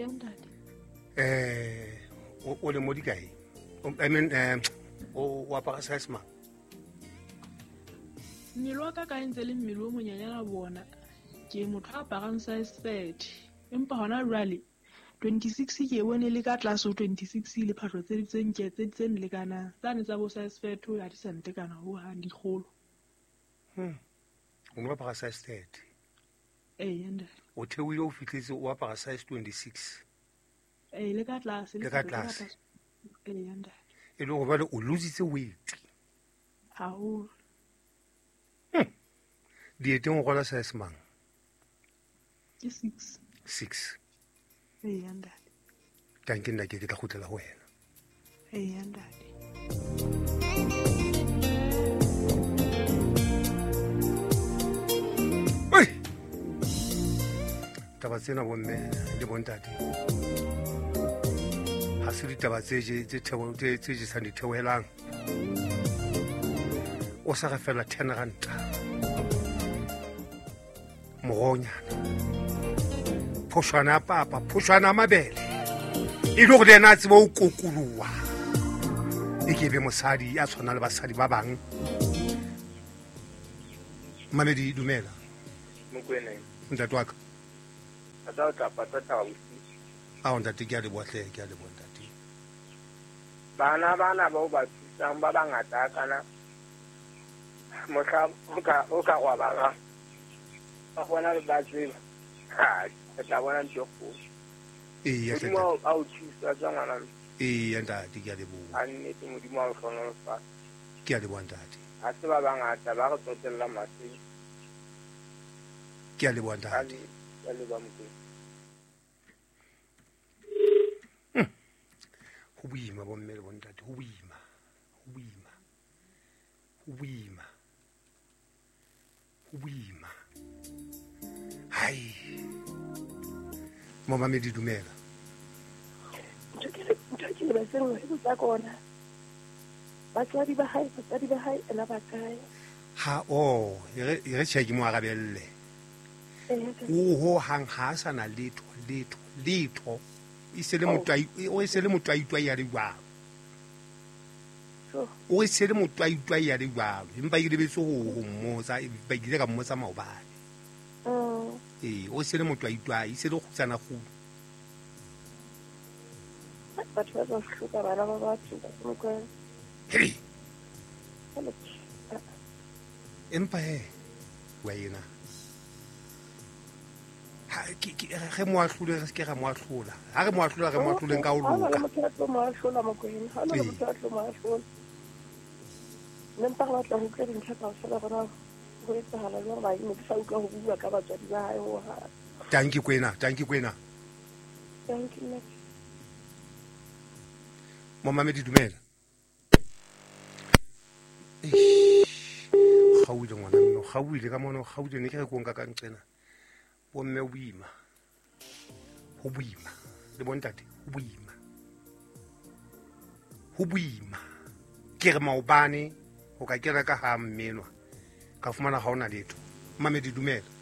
ntate. O le mo dikae? I mean o apara size mang? Mmele wa ka ntse le mmele o monyanyana bona. Ke motho a aparang size 30. Empa hona jwale 26 ke bone le ka tlase ho 26 le phatlo tse nke tse lekanang. Tsane tsa bo size 30 ha di sa ntekana ho ha di kgolo. O mo apara size 30. Ntate. O theoile o fitlhetse o apara size 26. Le ka tlase Le ka tlase. Ntate. E le go ba le o lositse weight. Haholo. Dieteng o gola size mang? Ke 6. 6. Ntate. Tanke nna ke tla gotlela go wena. Ntate. Oi! Taba tsena bomme le bontate. Ha se ditaba tse jesang ditheohelang. O sa re fela 10 ranta. Mogonyana. Phoshwana papa, phoshwana mabele. E le go le na tsebo o kokolowa. E ke be mosadi a tshwana le basadi ba bang. Mamedi dumela. Mokwena. Ntate wa ka. Ata o tla patata o se. A ntate ke a le boatle ke a le bontate. Bana ba o ba tsang ba bangata kana. Motla o ka wa ba. Ba bona le ba tseba. Ha, tla bona ntoko. Ya tle. Mo a o thusa tsangana. Ya ntate ke a le bua. A nnete modimo a o hlona le fa. Ke a le bontate. A se ba bangata ba go tsotella mase. Ke a le bontate. Ya le ba motho. Ho boima bomme le bontate, ho boima. Ho boima. Ho boima. Ho boima. Hai. Mamedi dumela. Ke ba seng ho tsa kona. Batswadi ba hae ela ba kae? Ha re tsheki mo arabelle. O hang ha sana letho. Isele motwaitwa ya riwa. O isele motwaitwa ya riwa. Empa ile betso ho mmotsa ba ile ka mmotsa maobane. O isele motwaitwa isele go tsana go. Batho ba ba hloka bana ba batho ba mo Hey. Empa wa yena. Ha ke mo ahlule re se ke ga mo ahlola. Ha re mo ahloleng ka o loka. Ha motho a tlo mo ahlola mo kwena. Ha le motho a tlo mo ahlola. Nna ba tla ho tleng tlhaka ho sala bona go etsahala jwang ba ine ke sa utlwa ho bua ka batswadi ba hae ho ha. Tanki kwena. Thank you. Mamedi dumela. Khawile ngwana nno, khawile ka mona, khawile ne ke re go nka ka ntsena. Bomme o boima. Ho boima. Le bontate, ho boima. Ho boima. Ke re maobane o ka kena ka ha mmenwa. Ka fumana ga ona letho. Mamedi dumela.